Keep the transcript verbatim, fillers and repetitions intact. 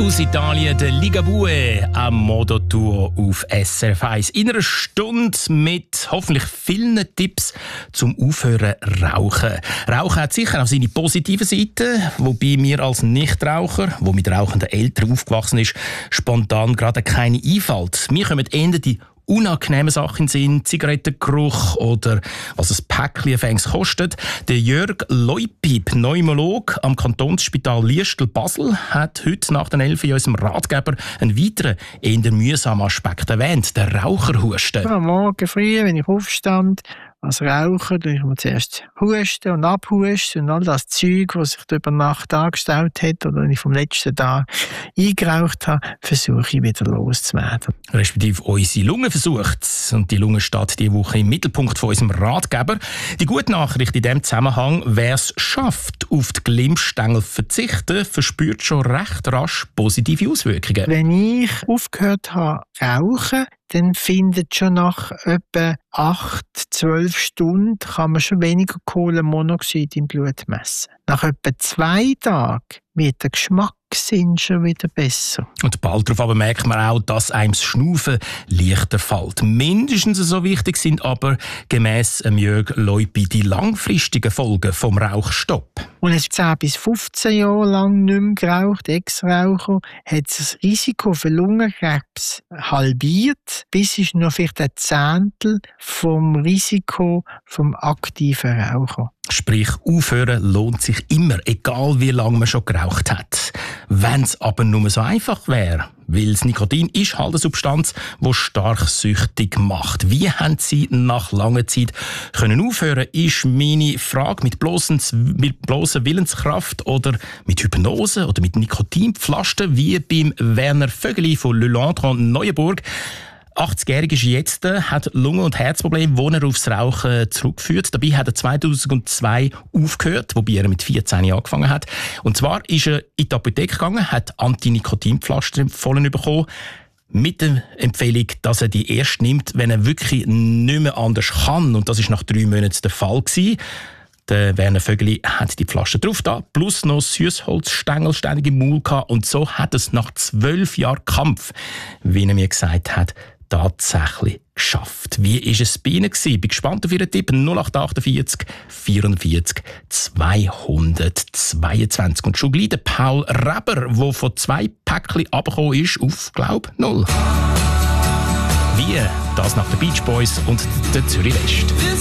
Aus Italien, der Ligabue am Modo Tour auf S R F eins. In einer Stunde mit hoffentlich vielen Tipps zum Aufhören rauchen. Rauchen hat sicher auch seine positiven Seiten, wobei mir als Nichtraucher, der mit rauchenden Eltern aufgewachsen ist, spontan gerade keine einfällt. Mir kommen eher die unangenehme Sachen sind, Zigarettengeruch oder was ein Päckchen fängs kostet. Der Jörg Leupi, Pneumolog am Kantonsspital Liestal-Basel, hat heute nach den elf in unserem Ratgeber einen weiteren, eher mühsamen Aspekt erwähnt, der Raucherhusten. Am Morgen früh, wenn ich aufstand, als Raucher, dann ich mir zuerst husten und abhusten und all das Zeug, das sich über Nacht angestaut hat oder wenn ich vom letzten Tag eingeraucht habe, versuche ich wieder loszuwerden. Respektive unsere Lunge versucht und die Lunge steht diese Woche im Mittelpunkt von unserem Ratgeber. Die gute Nachricht in diesem Zusammenhang, wer es schafft, auf die Glimmstängel zu verzichten, verspürt schon recht rasch positive Auswirkungen. Wenn ich aufgehört habe zu rauchen, dann findet schon nach etwa acht, zwölf Stunden kann man schon weniger Kohlenmonoxid im Blut messen. Nach etwa zwei Tagen wird der Geschmackssinn schon wieder besser. Und bald darauf aber merkt man auch, dass einem das Schnaufen leichter fällt. Mindestens so wichtig sind aber gemäss Jörg Leupi die langfristigen Folgen vom Rauchstopp. Und es zehn bis fünfzehn Jahre lang nicht mehr geraucht, Ex-Raucher, hat das Risiko für Lungenkrebs halbiert, bis ist noch vielleicht ein Zehntel vom Risiko vom aktiven Raucher. Sprich, aufhören lohnt sich immer, egal wie lange man schon geraucht hat. Wenn es aber nur so einfach wäre, weil das Nikotin ist halt eine Substanz, die stark süchtig macht. Wie haben Sie nach langer Zeit können aufhören, ist meine Frage mit bloßer mit bloßer Willenskraft oder mit Hypnose oder mit Nikotinpflaster, wie beim Werner Vögeli von Le Lantron Neuenburg. achtzigjährig ist jetzt, hat Lunge- und Herzprobleme, die er aufs Rauchen zurückführt. Dabei hat er zweitausendzwei aufgehört, wobei er mit vierzehn angefangen hat. Und zwar ist er in die Apotheke gegangen, hat Antinikotinpflaster empfohlen bekommen, mit der Empfehlung, dass er die erst nimmt, wenn er wirklich nicht mehr anders kann. Und das ist nach drei Monaten der Fall gewesen. Der Werner Vögeli hat die Pflaster drauf da, plus noch Süßholzstängel ständig im Maul gehabt. Und so hat es nach zwölf Jahren Kampf, wie er mir gesagt hat, tatsächlich geschafft. Wie war es bei Ihnen? Ich bin gespannt auf Ihren Tipp. null acht achtundvierzig vierundvierzig zweihundertzweiundzwanzig. Und schon gleich der Paul Reber, der von zwei Päckchen runtergekommen ist, auf, glaub, null. Wie? Das nach den Beach Boys und der Zürich West.